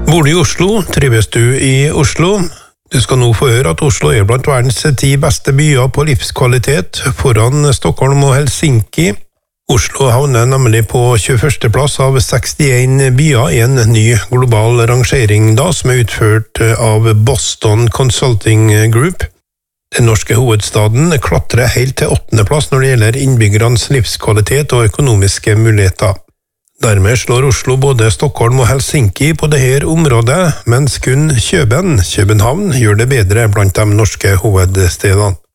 Bor du i Oslo? Trives du i Oslo? Du skal nå få høre at Oslo er blant verdens 10 beste byer på livskvalitet, foran Stockholm og Helsinki. Oslo havner nemlig på 21. plass av 61 byer i en ny global rangering da, som er utført av Boston Consulting Group. Den norske hovedstaden klatrer helt til 8. plass når det gjelder innbyggernes livskvalitet og økonomiske muligheter. Dermed slår Oslo både Stockholm og Helsinki på dette området, mens kun København gjør det bedre blant de norske hovedstedene.